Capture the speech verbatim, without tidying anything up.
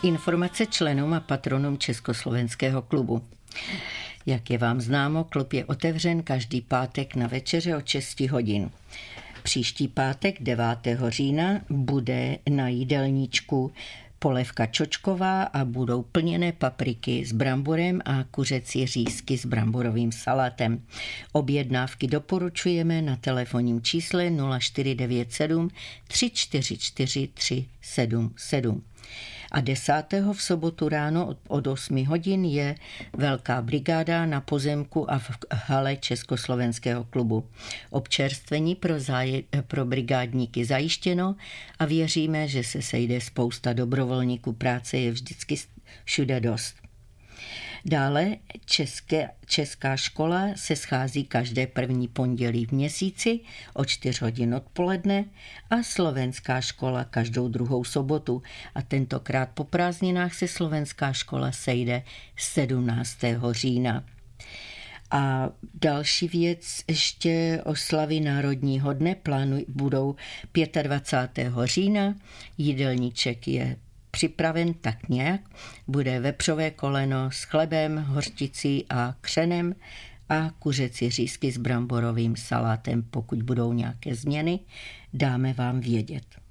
Informace členům a patronům Československého klubu. Jak je vám známo, klub je otevřen každý pátek na večeře od šest hodin. Příští pátek devátého října bude na jídelníčku polévka čočková a budou plněné papriky s bramborem a kuřecí řízky s bramborovým salátem. Objednávky doporučujeme na telefonním čísle nula čtyři devět sedm tři čtyři čtyři tři sedm sedm. A desátého v sobotu ráno od osmi hodin je velká brigáda na pozemku a v hale Československého klubu. Občerstvení pro, záje, pro brigádníky zajištěno a věříme, že se sejde spousta dobrovolníků. Práce je vždycky všude dost. Dále české, česká škola se schází každé první pondělí v měsíci od čtyři hodin odpoledne a slovenská škola každou druhou sobotu. A tentokrát po prázdninách se slovenská škola sejde sedmnáctého října. A další věc, ještě oslavy Národního dne plánují, budou dvacátého pátého října. Jídelníček je připraven tak nějak, bude vepřové koleno s chlebem, hořčicí a křenem a kuřecí řízky s bramborovým salátem. Pokud budou nějaké změny, dáme vám vědět.